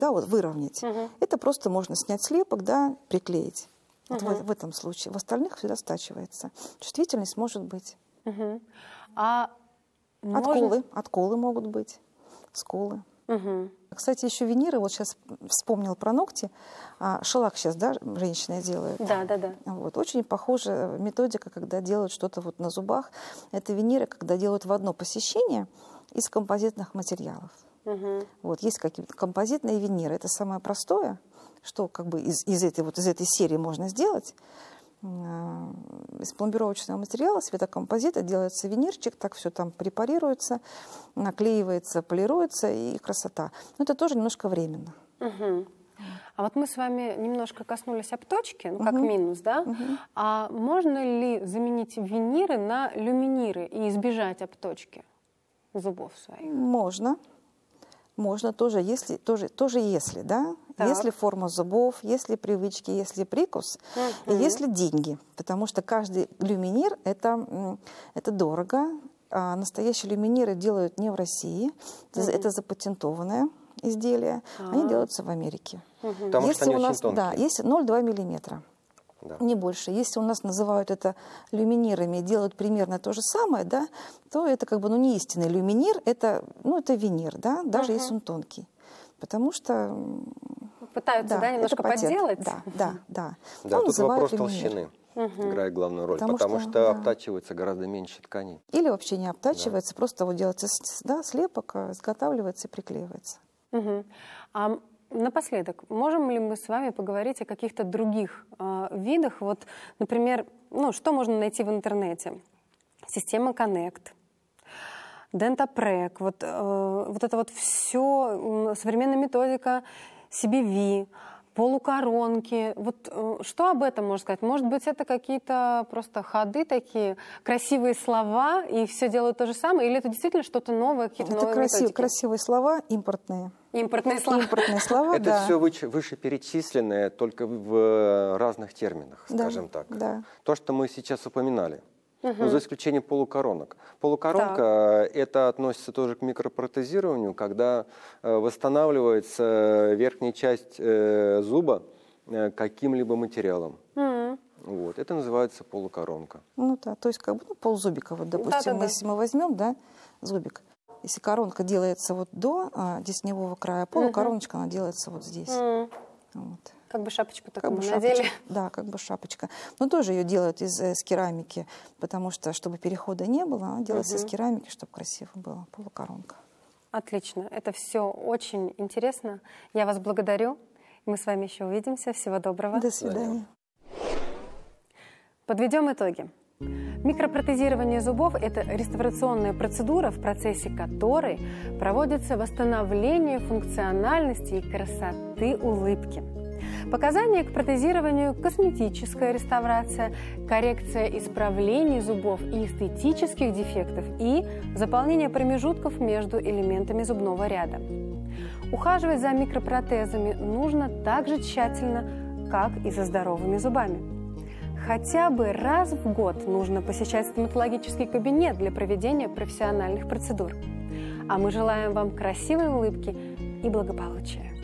да, вот выровнять. Это просто можно снять слепок, да, приклеить. Вот в этом случае. В остальных всегда стачивается. Чувствительность может быть. Отколы могут быть, сколы. Кстати, еще виниры, вот сейчас вспомнил про ногти, шеллак сейчас, да, женщины делают. Да. Вот. Очень похожая методика, когда делают что-то вот на зубах. Это виниры, когда делают в одно посещение из композитных материалов. Вот. Есть какие-то композитные виниры. Это самое простое, что как бы из этой серии можно сделать. Из пломбировочного материала, светокомпозита делается винирчик, так все там препарируется, наклеивается, полируется, и красота. Но это тоже немножко временно. А вот мы с вами немножко коснулись обточки, ну, как минус, да? А можно ли заменить виниры на люминиры и избежать обточки зубов своих? Можно. Можно тоже, если, да? Так. Если форма зубов, если привычки, если прикус, и если деньги. Потому что каждый люминир это дорого. А настоящие люминиры делают не в России. Это запатентованное изделие. Они делаются в Америке. Потому что они очень тонкие. Да, если 0,2 миллиметра. Да. Не больше. Если у нас называют это люминирами и делают примерно то же самое, да, то это как бы не истинный люминир, это винир, да, даже если он тонкий. Потому что... Пытаются, да, немножко подделать? Да. Да, тут вопрос толщины играет главную роль, потому что обтачивается гораздо меньше тканей. Или вообще не обтачивается, просто вот делается слепок, изготавливается и приклеивается. Напоследок, можем ли мы с вами поговорить о каких-то других видах? Вот, например, что можно найти в интернете? Система Connect, Dentaprec, вот это вот все, современная методика CBV, полукоронки. Вот что об этом можно сказать? Может быть, это какие-то просто ходы такие, красивые слова, и все делают то же самое? Или это действительно что-то новое, какие-то новые методики? Это красивые слова, импортные. Импортные слова. Это все вышеперечисленное, только в разных терминах, скажем так. Да. То, что мы сейчас упоминали. За исключением полукоронок. Полукоронка это относится тоже к микропротезированию, когда восстанавливается верхняя часть зуба каким-либо материалом. Вот. Это называется полукоронка. То есть как бы ползубика. Вот, допустим, если мы возьмем, да, зубик, если коронка делается вот до десневого края, полукороночка она делается вот здесь. Вот. Как бы шапочку такую надели. Да, как бы шапочка. Но тоже ее делают из керамики, потому что, чтобы перехода не было, она делается из керамики, чтобы красиво было. Полукоронка. Отлично. Это все очень интересно. Я вас благодарю. Мы с вами еще увидимся. Всего доброго. До свидания. Подведем итоги. Микропротезирование зубов – это реставрационная процедура, в процессе которой проводится восстановление функциональности и красоты улыбки. Показания к протезированию – косметическая реставрация, коррекция исправлений зубов и эстетических дефектов и заполнение промежутков между элементами зубного ряда. Ухаживать за микропротезами нужно так же тщательно, как и за здоровыми зубами. Хотя бы раз в год нужно посещать стоматологический кабинет для проведения профессиональных процедур. А мы желаем вам красивой улыбки и благополучия.